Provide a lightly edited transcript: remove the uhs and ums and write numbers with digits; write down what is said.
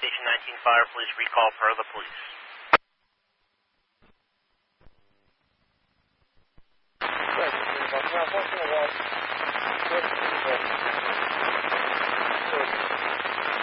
Station 19 Fire Police recall for the police. Right, about 1 watch.